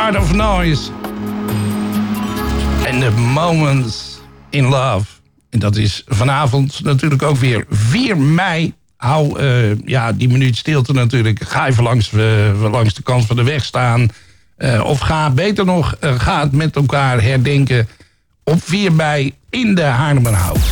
Art of Noise. En The Moments in Love. En dat is vanavond natuurlijk ook weer 4 mei. Hou die minuut stilte natuurlijk. Ga even langs de kant van de weg staan. Of ga beter nog, ga het met elkaar herdenken op 4 mei in de Haarlemmerhout.